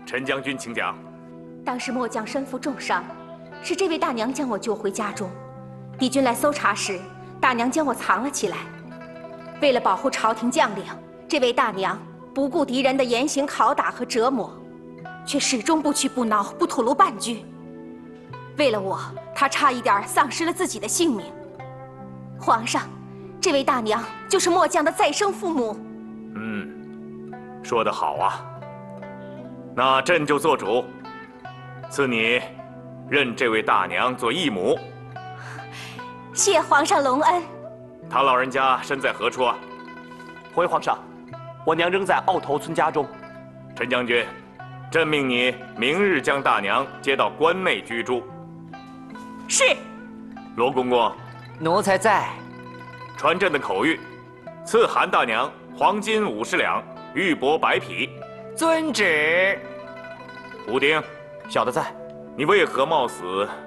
陈将军，请讲。 当时末将身负重伤，是这位大娘将我救回家中。敌军来搜查时，大娘将我藏了起来。为了保护朝廷将领，这位大娘不顾敌人的严刑拷打和折磨，却始终不屈不挠，不吐露半句。为了我，她差一点丧失了自己的性命。皇上，这位大娘就是末将的再生父母。 说得好啊。那朕就做主，赐你认这位大娘做义母。 谢皇上隆恩。 他老人家身在何处啊？ 回皇上，我娘仍在奥头村家中。 陈将军，朕命你明日将大娘接到关内居住。 是。 罗公公， 奴才在。 传朕的口谕，赐韩大娘黄金50两，玉帛100匹。 遵旨。 吴丁， 小的在。 你为何冒死